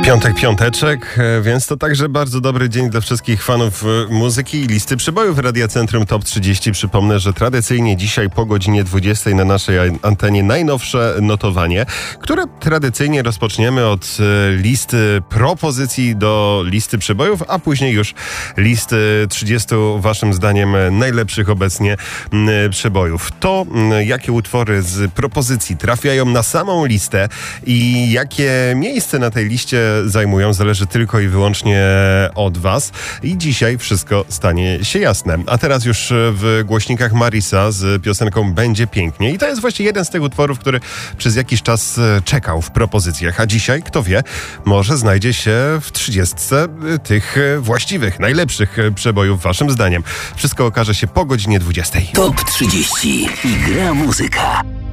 Piąteczek, więc to także bardzo dobry dzień dla wszystkich fanów muzyki i listy przebojów Radia Centrum Top 30. Przypomnę, że tradycyjnie dzisiaj po godzinie 20 na naszej antenie najnowsze notowanie, które tradycyjnie rozpoczniemy od listy propozycji do listy przebojów, a później już listy 30 waszym zdaniem najlepszych obecnie przebojów. To, jakie utwory z propozycji trafiają na samą listę i jakie miejsce na tej liście zajmują, zależy tylko i wyłącznie od was. I dzisiaj wszystko stanie się jasne. A teraz już w głośnikach Marisa z piosenką Będzie Pięknie. I to jest właśnie jeden z tych utworów, który przez jakiś czas czekał w propozycjach. A dzisiaj, kto wie, może znajdzie się w 30 tych właściwych, najlepszych przebojów waszym zdaniem. Wszystko okaże się po godzinie 20. Top 30 i gra muzyka.